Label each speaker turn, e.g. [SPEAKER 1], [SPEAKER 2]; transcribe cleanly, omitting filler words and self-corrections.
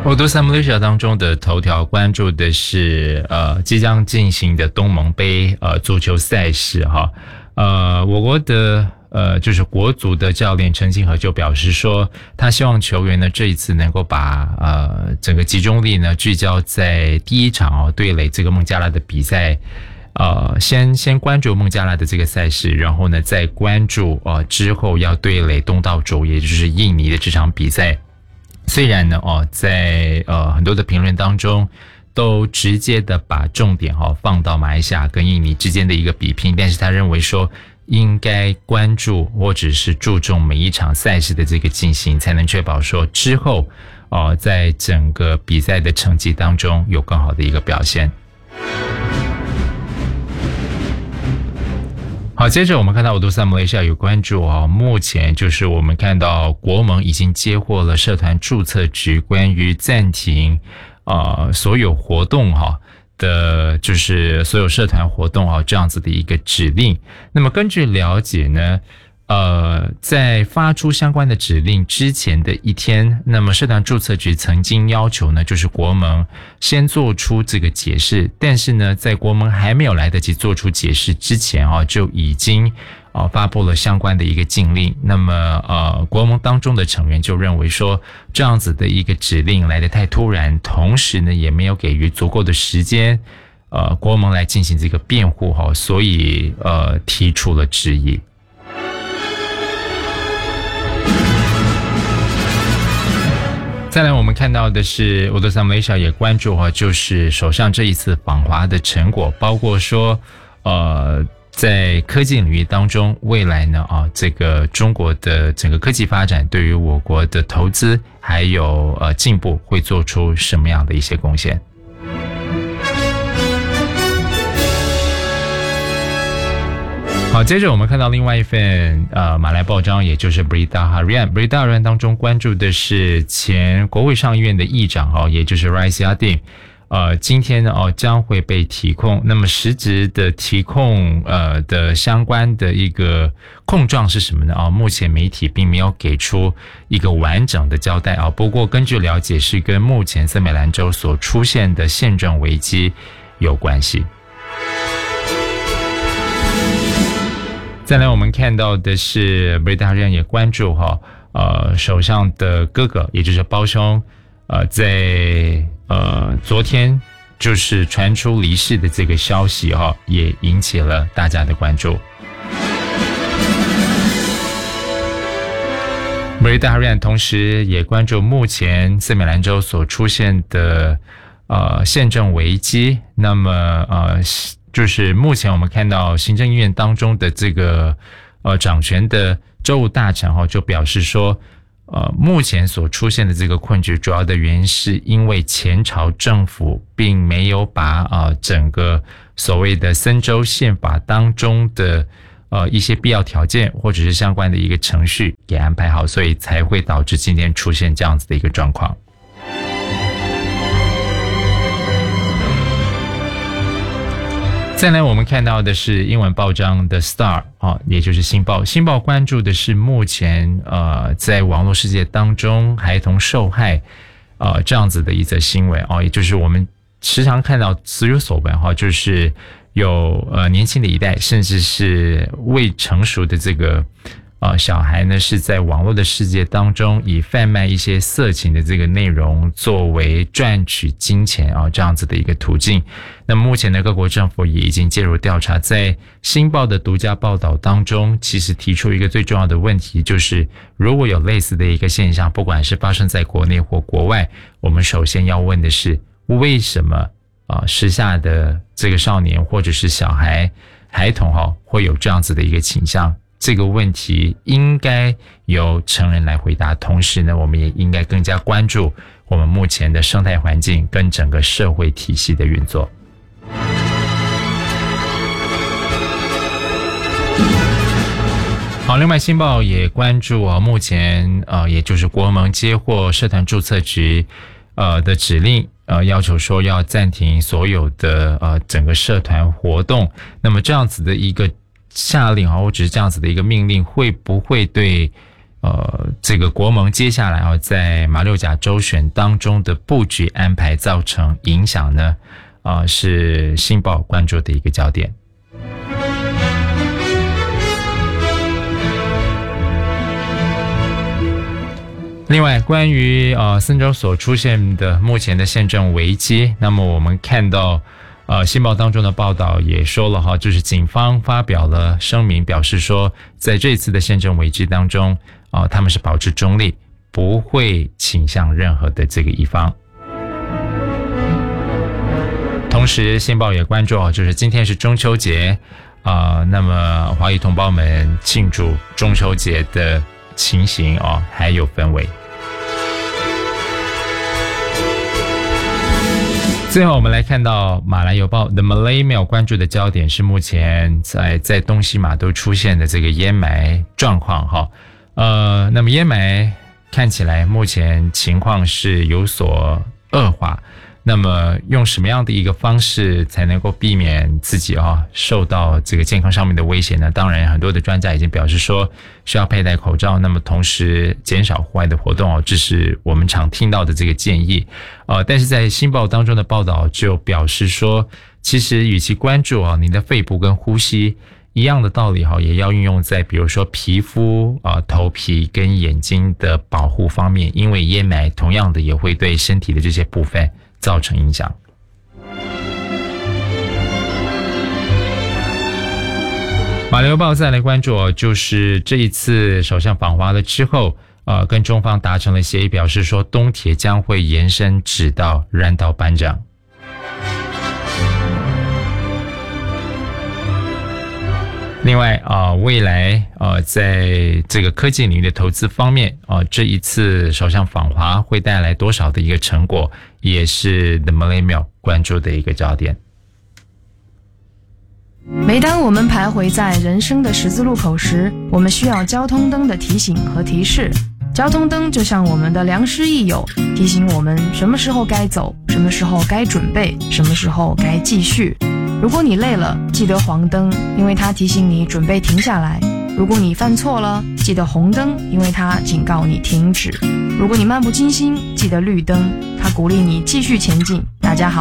[SPEAKER 1] 我都在 Malaysia 当中的头条关注的是即将进行的东盟杯足球赛事哈。我国的就是国足的教练陈敬和就表示说，他希望球员呢这一次能够把整个集中力呢聚焦在第一场对垒这个孟加拉的比赛。先关注孟加拉的这个赛事，然后呢再关注之后要对垒东道主也就是印尼的这场比赛。虽然呢在很多的评论当中都直接的把重点放到马来西亚跟印尼之间的一个比拼，但是他认为说应该关注或者是注重每一场赛事的这个进行，才能确保说之后在整个比赛的成绩当中有更好的一个表现。好，接着我们看到我都在马来西亚有关注目前就是我们看到国盟已经接获了社团注册局关于暂停所有活动的，就是所有社团活动这样子的一个指令。那么根据了解呢，在发出相关的指令之前的一天，那么社团注册局曾经要求呢，就是国盟先做出这个解释，但是呢，在国盟还没有来得及做出解释之前就已经发布了相关的一个禁令。那么国盟当中的成员就认为说，这样子的一个指令来得太突然，同时呢也没有给予足够的时间国盟来进行这个辩护所以提出了质疑。再来我们看到的是我的马来西亚也关注就是首相这一次访华的成果，包括说在科技领域当中，未来呢这个中国的整个科技发展对于我国的投资还有进步会做出什么样的一些贡献。好，接着我们看到另外一份马来报章，也就是 Berita Harian 当中关注的是前国会上议院的议长也就是 Rais Yadin，今天呢将会被提控。那么实质的提控的相关的一个控状是什么呢？目前媒体并没有给出一个完整的交代不过根据了解是跟目前森美兰州所出现的宪政危机有关系。再来我们看到的是 Berita Harian 也关注首相的哥哥也就是胞兄在昨天就是传出离世的这个消息也引起了大家的关注。Berita Harian 同时也关注目前森美兰州所出现的宪政危机。那么就是目前我们看到行政院当中的这个掌权的州务大臣就表示说目前所出现的这个困局主要的原因是因为前朝政府并没有把整个所谓的森州宪法当中的一些必要条件或者是相关的一个程序给安排好，所以才会导致今天出现这样子的一个状况。再来我们看到的是英文报章的 Star 也就是新报。新报关注的是目前在网络世界当中孩童受害这样子的一则新闻也就是我们时常看到时有所闻就是有年轻的一代甚至是未成熟的这个小孩呢是在网络的世界当中以贩卖一些色情的这个内容作为赚取金钱这样子的一个途径。那么目前呢各国政府也已经介入调查，在新报的独家报道当中其实提出一个最重要的问题，就是如果有类似的一个现象不管是发生在国内或国外，我们首先要问的是为什么时下的这个少年或者是孩童会有这样子的一个倾向。这个问题应该由成人来回答，同时呢我们也应该更加关注我们目前的生态环境跟整个社会体系的运作。好，另外新报也关注目前也就是国盟接获社团注册局的指令要求说要暂停所有的整个社团活动。那么这样子的一个下令或者是这样子的一个命令会不会对这个国盟接下来在马六甲州选当中的布局安排造成影响呢？是新报关注的一个焦点。另外，关于森州所出现的目前的宪政危机，那么我们看到新报当中的报道也说了就是警方发表了声明，表示说在这次的宪政危机当中他们是保持中立，不会倾向任何的这个一方。同时新报也关注就是今天是中秋节那么华裔同胞们庆祝中秋节的情形还有氛围。最后我们来看到马来邮报 The Malay Mail 关注的焦点是目前在东西马都出现的这个淹埋状况那么淹埋看起来目前情况是有所恶化，那么用什么样的一个方式才能够避免自己受到这个健康上面的威胁呢？当然很多的专家已经表示说需要佩戴口罩，那么同时减少户外的活动这是我们常听到的这个建议但是在新报当中的报道就表示说，其实与其关注你的肺部跟呼吸一样的道理也要运用在比如说皮肤头皮跟眼睛的保护方面，因为淹埋同样的也会对身体的这些部分造成影响。马来邮报再来关注就是这一次首相访华了之后跟中方达成了协议，表示说东铁将会延伸直到然岛班长。另外未来在这个科技领域的投资方面这一次首相访华会带来多少的一个成果，也是 The Malay Mail 关注的一个焦点。
[SPEAKER 2] 每当我们徘徊在人生的十字路口时，我们需要交通灯的提醒和提示。交通灯就像我们的良师益友，提醒我们什么时候该走，什么时候该准备，什么时候该继续。如果你累了，记得黄灯，因为它提醒你准备停下来。如果你犯错了，记得红灯，因为它警告你停止。如果你漫不经心，记得绿灯，它鼓励你继续前进。大家好。